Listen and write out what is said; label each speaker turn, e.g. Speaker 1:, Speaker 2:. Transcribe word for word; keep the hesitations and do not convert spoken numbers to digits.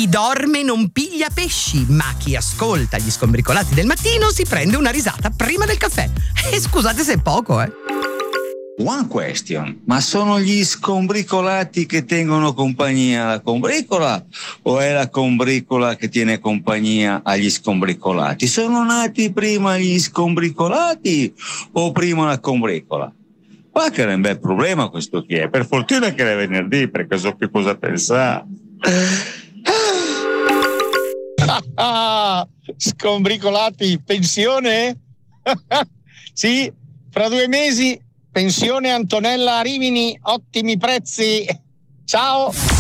Speaker 1: Chi dorme non piglia pesci, ma chi ascolta gli Scombricolati del mattino si prende una risata prima del caffè. E scusate se è poco, eh.
Speaker 2: One question, ma sono gli scombricolati che tengono compagnia alla combricola o è la combricola che tiene compagnia agli scombricolati? Sono nati prima gli scombricolati o prima la combricola? Ma che è un bel problema questo chi è? Per fortuna che è venerdì, perché so più cosa pensare.
Speaker 3: Scombricolati, pensione? Sì, fra due mesi pensione Antonella Rimini, ottimi prezzi. Ciao.